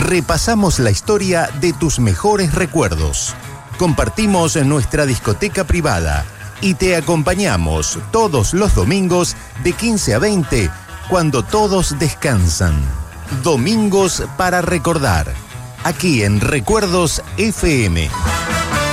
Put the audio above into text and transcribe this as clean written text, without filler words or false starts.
repasamos la historia de tus mejores recuerdos. Compartimos nuestra discoteca privada y te acompañamos todos los domingos de 15 a 20 cuando todos descansan. Domingos para recordar, aquí en Recuerdos FM.